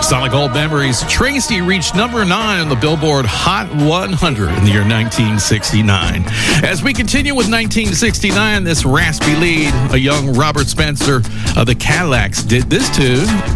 Solid Gold Memories. Tracy reached number 9 on the Billboard Hot 100 in the year 1969. As we continue with 1969, this raspy lead, a young Robert Spencer of the Cadillacs did this tune.